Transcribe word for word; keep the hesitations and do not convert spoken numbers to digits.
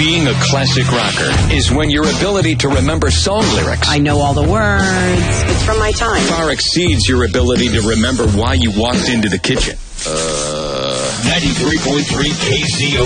Being a classic rocker is when your ability to remember song lyrics, I know all the words. It's from my time. far exceeds your ability to remember why you walked into the kitchen. Uh, ninety-three point three K Z O.